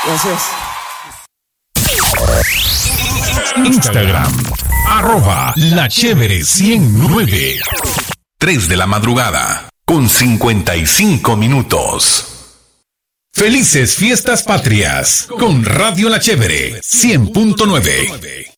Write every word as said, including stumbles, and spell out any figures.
Gracias. Instagram, arroba La Chévere ciento nueve. tres de la madrugada, con cincuenta y cinco minutos. Felices fiestas patrias, con Radio La Chévere cien punto nueve.